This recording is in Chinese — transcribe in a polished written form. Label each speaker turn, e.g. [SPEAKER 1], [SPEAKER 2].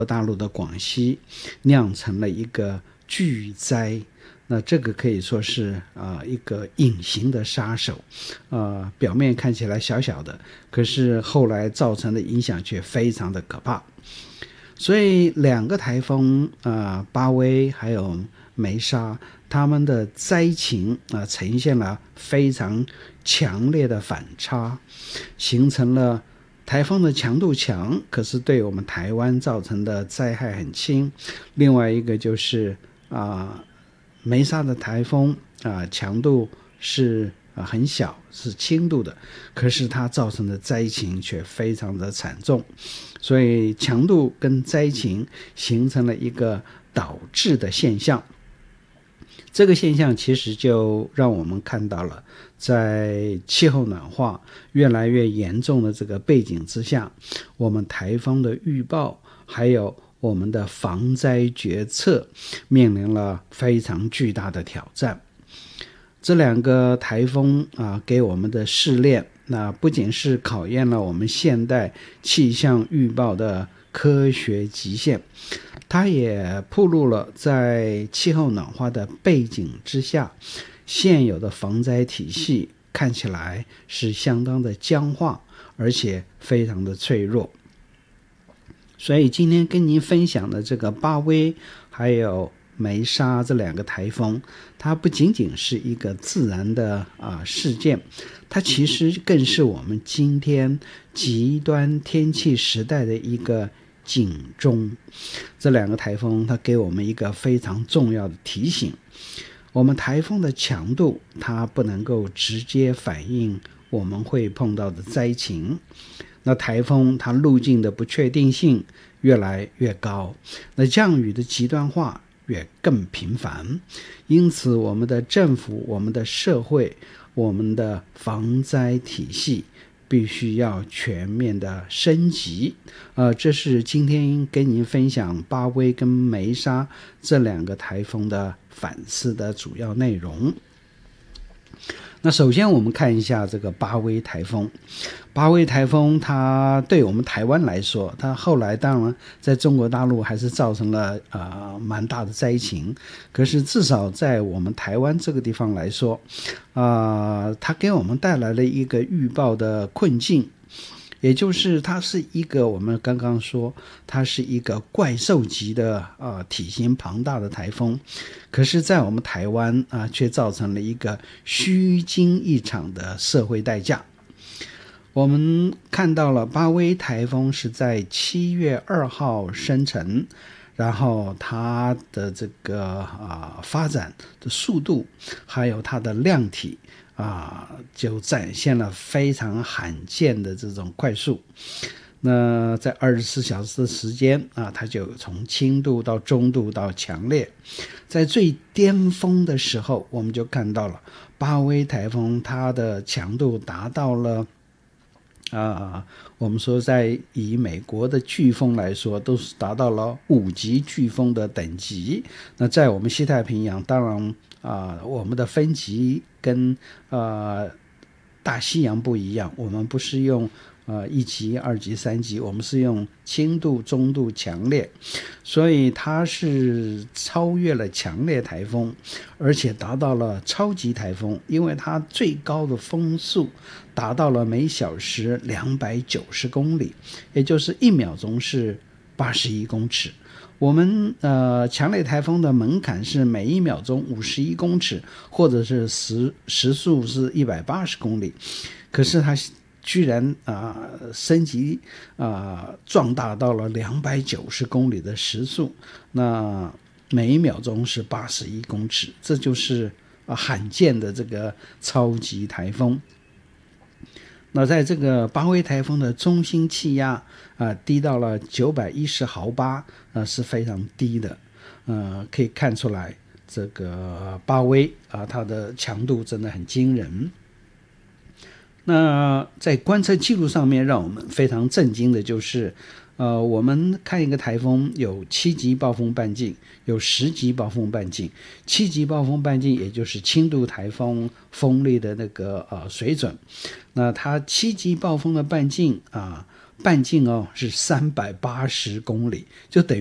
[SPEAKER 1] 大陆的广西酿成了一个巨灾。那这个可以说是一个隐形的杀手，表面看起来小小的，可是后来造成的影响却非常的可怕。所以两个台风巴威还有梅沙，他们的灾情呈现了非常强烈的反差，形成了台风的强度强，可是对我们台湾造成的灾害很轻。另外一个就是梅沙的台风强度是很小，是轻度的，可是它造成的灾情却非常的惨重，所以强度跟灾情形成了一个导致的现象。这个现象其实就让我们看到了，在气候暖化越来越严重的这个背景之下，我们台风的预报还有我们的防灾决策面临了非常巨大的挑战。这两个台风给我们的试炼，那不仅是考验了我们现代气象预报的科学极限，它也暴露了在气候暖化的背景之下，现有的防灾体系看起来是相当的僵化，而且非常的脆弱。所以今天跟您分享的这个巴威还有梅沙这两个台风，它不仅仅是一个自然的事件，它其实更是我们今天极端天气时代的一个警钟。这两个台风它给我们一个非常重要的提醒，我们台风的强度它不能够直接反映我们会碰到的灾情，那台风它路径的不确定性越来越高，那降雨的极端化也更频繁，因此我们的政府、我们的社会、我们的防灾体系必须要全面的升级。这是今天跟您分享巴威跟梅沙这两个台风的反思的主要内容。那首先我们看一下这个巴威台风。巴威台风它对我们台湾来说，它后来当然在中国大陆还是造成了蛮大的灾情，可是至少在我们台湾这个地方来说，它给我们带来了一个预报的困境，也就是它是一个我们刚刚说它是一个怪兽级的体型庞大的台风，可是在我们台湾却造成了一个虚惊一场的社会代价。我们看到了巴威台风是在7月2号生成，然后它的这个发展的速度还有它的量体就展现了非常罕见的这种快速。那在24小时的时间它就从轻度到中度到强烈，在最巅峰的时候我们就看到了巴威台风它的强度达到了我们说在以美国的飓风来说都是达到了5级飓风的等级。那在我们西太平洋当然我们的分级跟大西洋不一样，我们不是用1级、2级、3级，我们是用轻度、中度、强烈，所以它是超越了强烈台风，而且达到了超级台风，因为它最高的风速达到了每小时290公里，也就是1秒钟是81公尺。我们强烈台风的门槛是每1秒钟51公尺，或者是时速是180公里，可是它居然升级壮大到了290公里的时速，那每1秒钟是81公尺，这就是罕见的这个超级台风。那在这个巴威台风的中心气压低到了910毫巴，是非常低的。可以看出来这个巴威它的强度真的很惊人。那在观测记录上面让我们非常震惊的就是我们看一个台风有7级暴风半径，有10级暴风半径。7级暴风半径也就是轻度台风风力的那个水准。那它7级暴风的半径半径是380公里，就等于